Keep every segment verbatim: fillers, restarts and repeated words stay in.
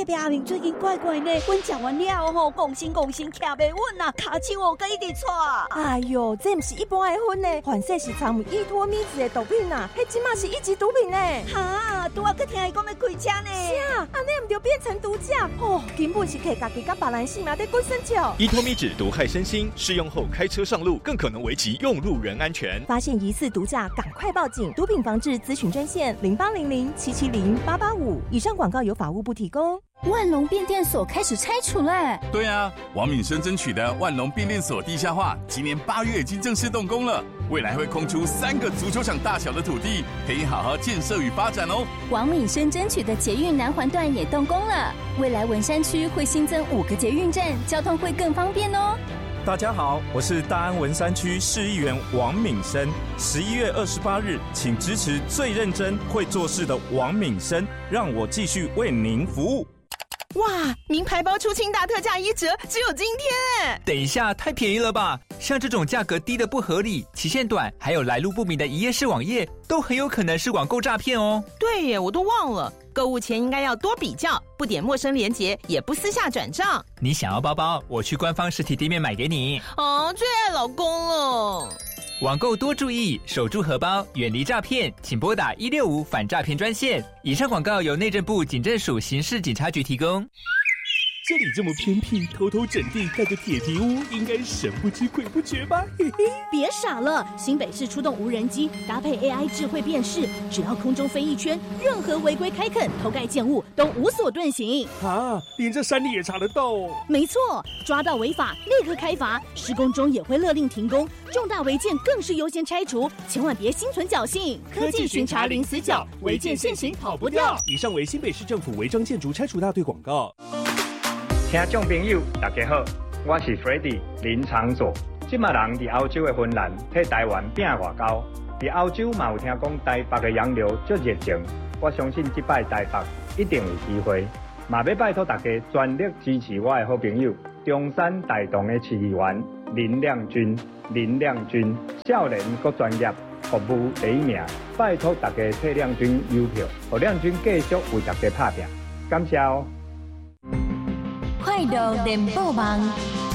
隔壁阿明最近怪怪呢，阮食完了吼，讲心讲心徛袂稳啊，骹手哦，佮一直喘。 哎呦，这不是一般的薰呢，反正是掺有依托咪子的毒品啊，迄即马是一级毒品呢。 哈，拄仔佮听伊讲要开车呢。 是啊，安尼唔就变成毒驾哦，根本是摕家己甲别人性命在滚生笑。 依托咪酯毒害身心，适用后开车上路更可能危及用路人安全。 发现疑似毒驾，赶快报警！毒品防治咨询专线零八零零七七零八八五。以上广告由法务部提供。 万隆变电所开始拆除了。 对啊，王敏生争取的万隆变电所地下化，今年八月已经正式动工了。未来会空出三个足球场大小的土地，可以好好建设与发展哦。 王敏生争取的捷运南环段也动工了，未来文山区会新增五个捷运站，交通会更方便哦。 大家好，我是大安文山区市议员王敏生。十一月二十八日，请支持最认真会做事的王敏生，让我继续为您服务。 哇，名牌包出清大特价一折，只有今天哎！ 等一下，太便宜了吧？像这种价格低的不合理、期限短，还有来路不明的一页式网页，都很有可能是网购诈骗哦。 对耶，我都忘了，购物前应该要多比较，不点陌生连结，也不私下转账。 你想要包包，我去官方实体店面买给你。 哦，最爱老公了。 网购多注意，守住荷包，远离诈骗，请拨打一六五反诈骗专线。以上广告由内政部警政署刑事警察局提供。 这里这么偏僻，偷偷整地盖个铁皮屋，应该神不知鬼不觉吧？嘿嘿， 别傻了，新北市出动无人机，搭配 A I 智慧辨识，只要空中飞一圈，任何违规开垦、偷盖建物都无所遁形。 啊，连这山里也查得到哦？ 没错，抓到违法立刻开罚，施工中也会勒令停工，重大违建更是优先拆除，千万别心存侥幸。 科技巡查零死角，违建现行跑不掉。以上为新北市政府违章建筑拆除大队广告。 听众朋友，大家好，我是 Freddy 林长佐。即马人伫欧洲的芬兰替台湾拼外交，伫欧洲嘛有听讲台北的洋流足热情，我相信即摆台北一定有机会。嘛要拜托大家全力支持我的好朋友中山大同的市议员林亮君。林亮君少年阁专业，服务第一名，拜托大家替亮君邮票，让亮君继续为大家打拼。感谢哦。 快乐联播网，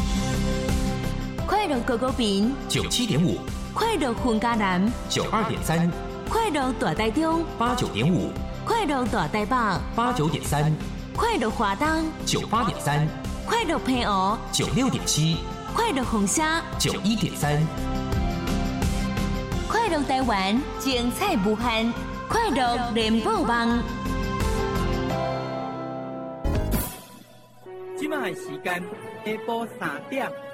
快乐狗狗饼九七点五， 快乐混家南九二点三， 快乐大台中八九点五， 快乐大台北八九点三， 快乐华东九八点三， 快乐平湖九六点七， 快乐红虾九一点三， 快乐台湾精彩无限，快乐联播网。 即卖时间下晡三点